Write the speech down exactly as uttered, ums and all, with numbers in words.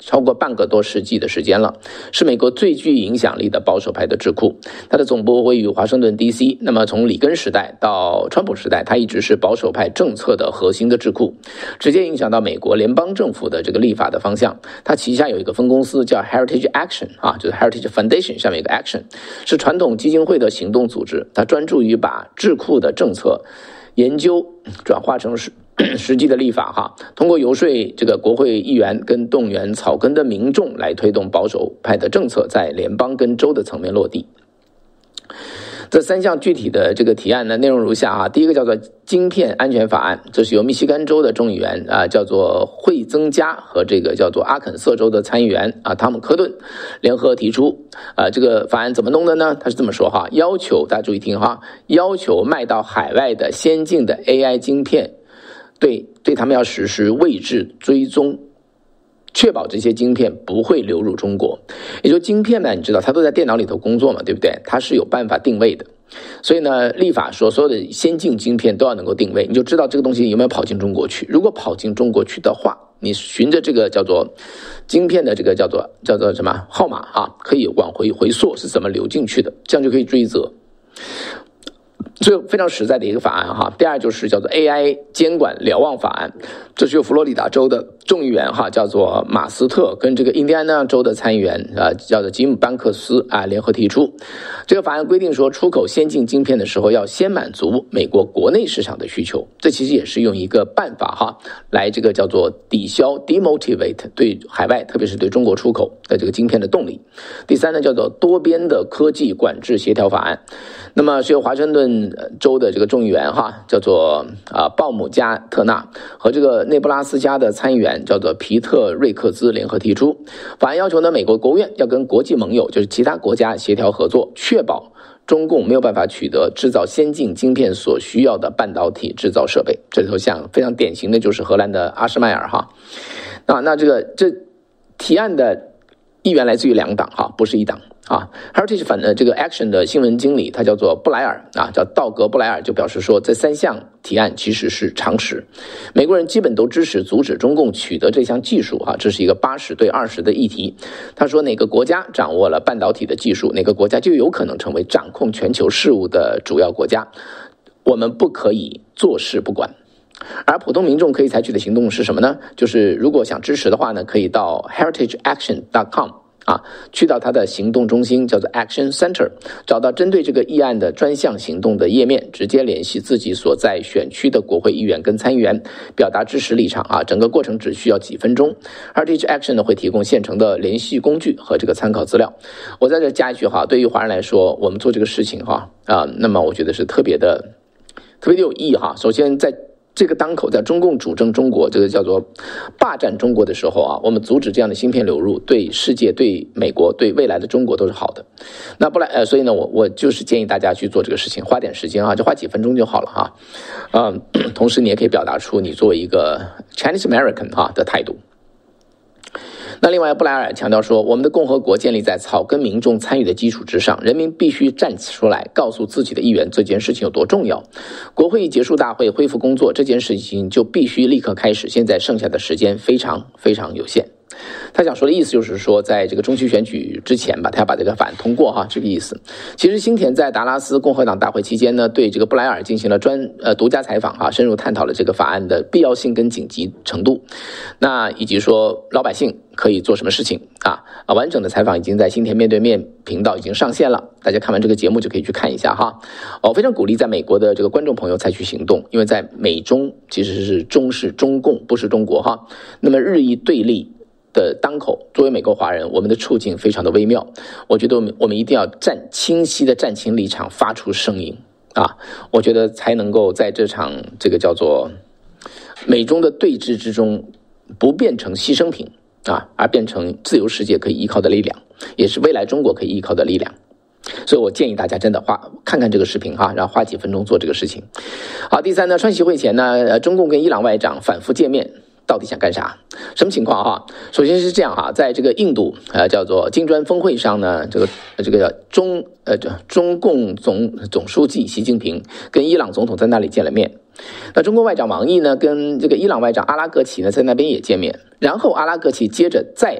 超过半个多世纪的时间了，是美国最具影响力的保守派的智库。它的总部位于华盛顿 D C， 那么从里根时代到川普时代，它一直是保守派政策的核心的智库，直接影响到美国联邦政府的这个立法的方向。它旗下有一个分公司叫 Heritage Action 啊，就是 Heritage Foundation 下面一个 Action， 是传统基金会的行动组织，它专注于把智库的政策研究转化成实实际的立法哈，通过游说这个国会议员跟动员草根的民众来推动保守派的政策在联邦跟州的层面落地。这三项具体的这个提案呢，内容如下啊。第一个叫做晶片安全法案，这是由密西根州的众议员啊，叫做惠增加和这个叫做阿肯色州的参议员啊汤姆科顿联合提出啊。这个法案怎么弄的呢？他是这么说哈，要求大家注意听哈，要求卖到海外的先进的 A I 晶片，对对他们要实施位置追踪，确保这些晶片不会流入中国。也就是晶片呢，你知道它都在电脑里头工作嘛，对不对？它是有办法定位的。所以呢，立法说所有的先进晶片都要能够定位，你就知道这个东西有没有跑进中国去。如果跑进中国去的话，你循着这个叫做晶片的这个叫做叫做什么号码啊，可以往回回溯是怎么流进去的，这样就可以追责。所以非常实在的一个法案哈。第二就是叫做 A I 监管瞭望法案，这是由佛罗里达州的众议员哈，叫做马斯特跟这个印第安纳州的参议员啊，叫做吉姆班克斯啊联合提出。这个法案规定说，出口先进晶片的时候要先满足美国国内市场的需求，这其实也是用一个办法哈，来这个叫做抵消 demotivate 对海外特别是对中国出口的这个晶片的动力。第三呢，叫做多边的科技管制协调法案，那么是由华盛顿州的这个众议员哈，叫做啊鲍姆加特纳和这个内布拉斯加的参议员叫做皮特瑞克兹联合提出。法案要求呢，美国国务院要跟国际盟友，就是其他国家协调合作，确保中共没有办法取得制造先进晶片所需要的半导体制造设备。这里头像非常典型的就是荷兰的阿什迈尔哈。那那这个这提案的议员来自于两党哈，不是一党。啊 ，Heritage 反的这个 Action 的新闻经理，他叫做布莱尔啊，叫道格布莱尔，就表示说，这三项提案其实是常识，美国人基本都支持阻止中共取得这项技术啊，这是一个八十对二十的议题。他说，哪个国家掌握了半导体的技术，哪个国家就有可能成为掌控全球事务的主要国家，我们不可以坐视不管。而普通民众可以采取的行动是什么呢？就是如果想支持的话呢，可以到 heritage action dot com。啊，去到他的行动中心，叫做 Action Center， 找到针对这个议案的专项行动的页面，直接联系自己所在选区的国会议员跟参议员，表达支持立场啊。整个过程只需要几分钟。Heritage Action 呢会提供现成的联系工具和这个参考资料。我在这加一句哈，对于华人来说，我们做这个事情哈啊，那么我觉得是特别的特别的有意义哈。首先在这个当口，在中共主政中国，这个叫做霸占中国的时候啊，我们阻止这样的芯片流入，对世界、对美国、对未来的中国都是好的。那不来呃，所以呢，我我就是建议大家去做这个事情，花点时间啊，就花几分钟就好了哈。嗯，同时你也可以表达出你作为一个 Chinese American 哈的态度。那另外，布莱尔强调说，我们的共和国建立在草根民众参与的基础之上，人民必须站出来，告诉自己的议员这件事情有多重要。国会一结束大会，恢复工作，这件事情就必须立刻开始。现在剩下的时间非常非常有限。他想说的意思就是说，在这个中期选举之前吧，他要把这个法案通过哈，这个意思。其实新田在达拉斯共和党大会期间呢，对这个布莱尔进行了专呃独家采访哈，深入探讨了这个法案的必要性跟紧急程度，那以及说老百姓可以做什么事情啊啊，完整的采访已经在新田面对面频道已经上线了，大家看完这个节目就可以去看一下哈。我非常鼓励在美国的这个观众朋友采取行动，因为在美中其实是中是中共，不是中国哈。那么日益对立的当口，作为美国华人，我们的处境非常的微妙。我觉得我们我们一定要站清晰的站清立场，发出声音啊！我觉得才能够在这场这个叫做美中的对峙之中，不变成牺牲品啊，而变成自由世界可以依靠的力量，也是未来中国可以依靠的力量。所以我建议大家真的花看看这个视频哈，然后花几分钟做这个事情。好，第三呢，川习会前呢，中共跟伊朗外长反复见面。到底想干啥？什么情况哈？首先是这样哈，在这个印度呃叫做金砖峰会上呢，这个这个中呃中共总总书记习近平跟伊朗总统在那里见了面。那中国外长王毅呢，跟这个伊朗外长阿拉格齐呢在那边也见面。然后阿拉格齐接着再